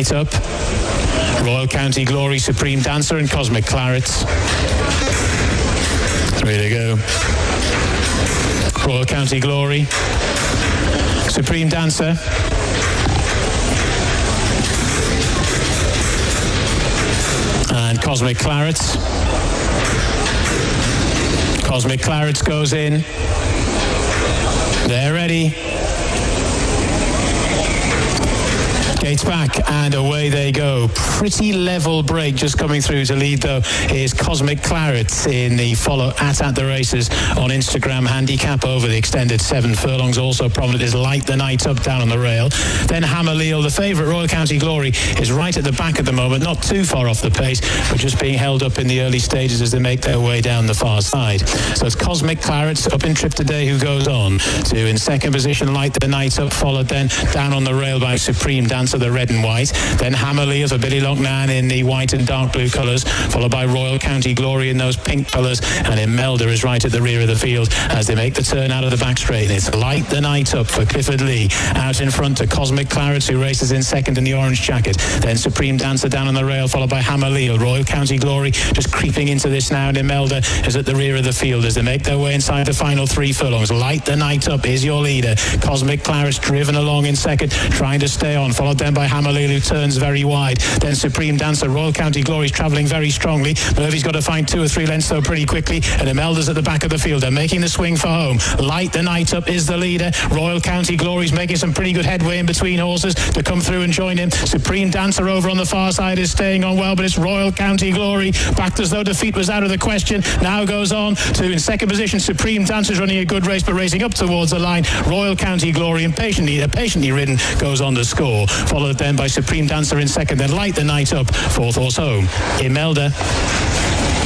Night Up, Royal County Glory, Supreme Dancer and Cosmic Claret. 3 to go. Royal County Glory, Supreme Dancer, and Cosmic Claret. Cosmic Claret goes in. They're ready. Gates back and away they go. Pretty level break just coming through. To lead though is Cosmic Claret in the follow at the races on Instagram handicap over the extended 7 furlongs. Also prominent is Light the Night Up down on the rail. Then Hammerleal, the favourite Royal County Glory, is right at the back at the moment, not too far off the pace, but just being held up in the early stages as they make their way down the far side. So it's Cosmic Claret up in Trip Today who goes on to in second position Light the Night Up, followed then down on the rail by Supreme Dancer, the red and white. Then Hammerleal for Billy Loughnane in the white and dark blue colours, followed by Royal County Glory in those pink colours, and Imelda is right at the rear of the field as they make the turn out of the back straight. And it's Light the Night Up for Clifford Lee out in front to Cosmic Claret, who races in second in the orange jacket. Then Supreme Dancer down on the rail, followed by Hammerleal. Royal County Glory just creeping into this now, and Imelda is at the rear of the field as they make their way inside the final 3 furlongs. Light the Night Up is your leader. Cosmic Claret driven along in second, trying to stay on, followed then by Hammerleal, who turns very wide. Then Supreme Dancer. Royal County Glory is travelling very strongly. Murphy's got to find 2 or 3 lengths though pretty quickly, and Imelda's at the back of the field. They're making the swing for home. Light the Night Up is the leader. Royal County Glory is making some pretty good headway in between horses to come through and join him. Supreme Dancer over on the far side is staying on well, but it's Royal County Glory backed as though defeat was out of the question. Now goes on to in second position Supreme Dancer, is running a good race but racing up towards the line. Royal County Glory patiently ridden goes on to score, followed then by Supreme Dancer in second, then Light the Night Up, 4th horse home, Imelda.